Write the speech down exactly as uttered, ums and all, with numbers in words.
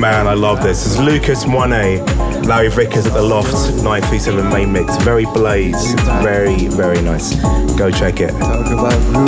man, I love this. It's Lucas Moinet, Larry Vickers at the Loft, nine three seven main mix. Very blaze, very, very nice. Go check it. Talk about